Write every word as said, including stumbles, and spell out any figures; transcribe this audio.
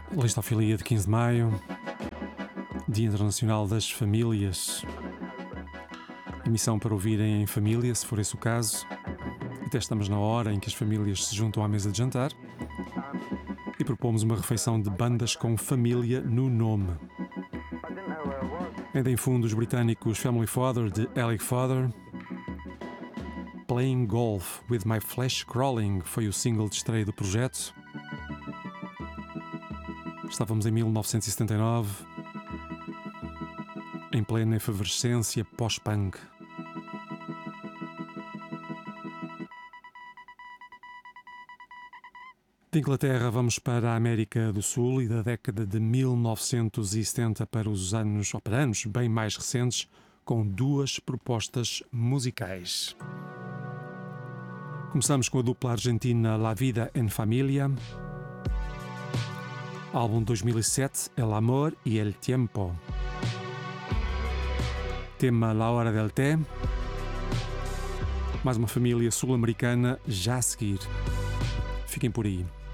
Listofilia de quinze de maio, Dia Internacional das Famílias. Emissão para ouvirem em família, se for esse o caso. Até estamos na hora em que as famílias se juntam à mesa de jantar e propomos uma refeição de bandas com família no nome. Ainda em fundo, os britânicos Family Father, de Alec Father. Playing Golf with My Flesh Crawling foi o single de estreia do projeto. Estávamos em mil novecentos e setenta e nove, em plena efervescência pós-punk. De Inglaterra vamos para a América do Sul e da década de mil novecentos e setenta para os anos, ou para anos bem mais recentes, com duas propostas musicais. Começamos com a dupla argentina La Vida en Familia, álbum de dois mil e sete, El Amor y el Tiempo. Tema La Hora del Té. Mais uma família sul-americana já a seguir. Fiquem por aí.